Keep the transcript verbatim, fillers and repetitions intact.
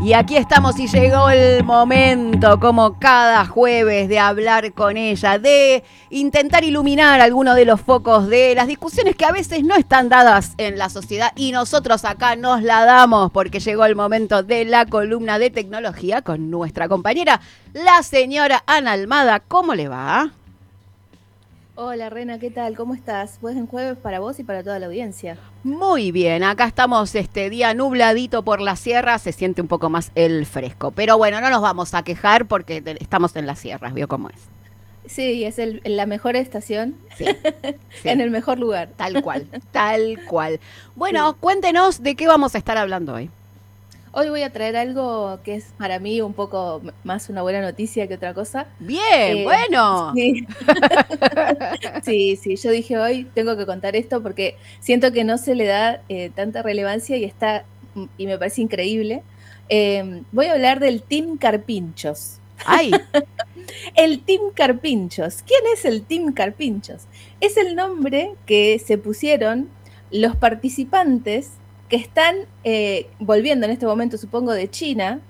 Y aquí estamos y llegó el momento, como cada jueves, de hablar con ella, de intentar iluminar algunos de los focos de las discusiones que a veces no están dadas en la sociedad y nosotros acá nos la damos porque llegó el momento de la columna de tecnología con nuestra compañera, la señora Ana Almada. ¿Cómo le va? Hola Rena, ¿qué tal? ¿Cómo estás? Buen jueves para vos y para toda la audiencia. Muy bien, acá estamos este día nubladito por la sierra, se siente un poco más el fresco. Pero bueno, no nos vamos a quejar porque te- estamos en las sierras, ¿vio cómo es? Sí, es el- la mejor estación Sí, en sí, el mejor lugar. tal cual, tal cual. Bueno, Sí. cuéntenos de qué vamos a estar hablando hoy. Hoy voy a traer algo que es para mí un poco m- más una buena noticia que otra cosa. Bien, Eh, bueno. sí, sí, sí, yo dije hoy tengo que contar esto porque siento que no se le da eh, tanta relevancia y está, mm, y me parece increíble. Eh, voy a hablar del Team Carpinchos. Ay, El Team Carpinchos. ¿Quién es el Team Carpinchos? Es el nombre que se pusieron los participantes que están eh, volviendo en este momento, supongo, de China,